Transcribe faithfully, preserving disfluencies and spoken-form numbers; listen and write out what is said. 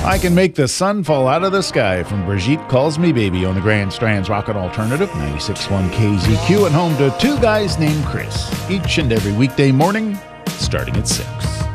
I Can Make the Sun Fall Out of the Sky from Brigitte Calls Me Baby on the Grand Strand's Rocket Alternative, ninety-six point one K Z Q, and home to Two Guys Named Chris, each and every weekday morning, starting at six.